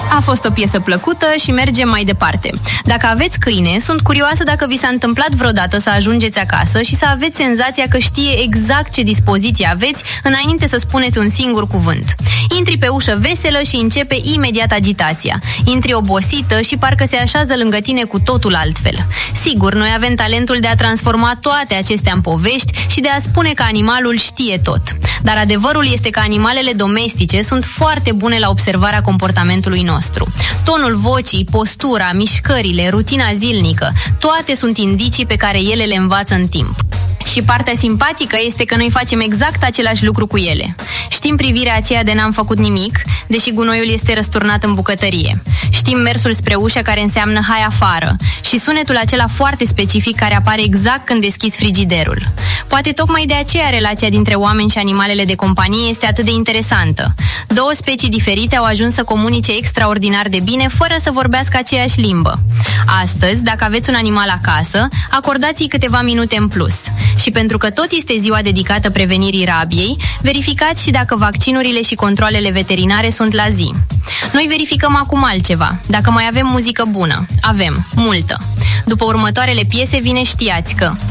A fost o piesă plăcută și mergem mai departe. Dacă aveți câine, sunt curioasă dacă vi s-a întâmplat vreodată să ajungeți acasă și să aveți senzația că știe exact ce dispoziție aveți înainte să spuneți un singur cuvânt. Intri pe ușă veselă și începe imediat agitația. Intri obosită și parcă se așează lângă tine cu totul altfel. Sigur, noi avem talentul de a transforma toate acestea în povești și de a spune că animalul știe tot. Dar adevărul este că animalele domestice sunt foarte bune la observarea comportamentului nostru. Tonul vocii, postura, mișcările, rutina zilnică, toate sunt indicii pe care ele le învață în timp. Și partea simpatică este că noi facem exact același lucru cu ele. Știm privirea aceea de n-am făcut nimic, deși gunoiul este răsturnat în bucătărie. Știm mersul spre ușă care înseamnă hai afară și sunetul acela foarte specific care apare exact când deschizi frigiderul. Poate tocmai de aceea relația dintre oameni și animalele de companie este atât de interesantă. Două specii diferite au ajuns să comunice extraordinar de bine fără să vorbească aceeași limbă. Astăzi, dacă aveți un animal acasă, acordați-i câteva minute în plus. Și pentru că tot este ziua dedicată prevenirii rabiei, verificați și dacă vaccinurile și controalele veterinare sunt la zi. Noi verificăm acum altceva. Dacă mai avem muzică bună. Avem, multă. După următoarele piese vine Știați că.